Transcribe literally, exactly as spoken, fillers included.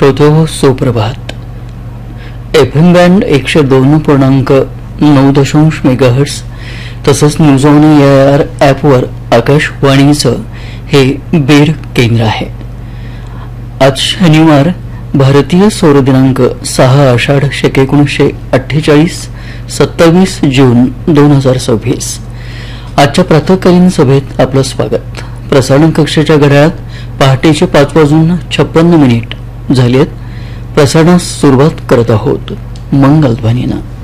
श्रोतो सुप्रभात. F M band एकशे दोन पूर्णांक नऊ दशांश मेगाहर्ट्स तसंच न्यूज ऑन एआर ॲपवर आकाशवाणीचं हे बीड केंद्र आहे. आज शनिवार, भारतीय सौर दिनांक सहा आषाढ शके एकोणीसशे अठ्ठेचाळीस, सत्तावीस जून दोन हजार सव्वीस. आजच्या प्रातःकालीन सभेत आपलं स्वागत. प्रसारण कक्षाच्या घड्याळात पहाटेचे पाच वाजून छप्पन्न मिनिट झालेत. प्रसारणास सुरुवात करत आहोत मंगलध्वनीनं.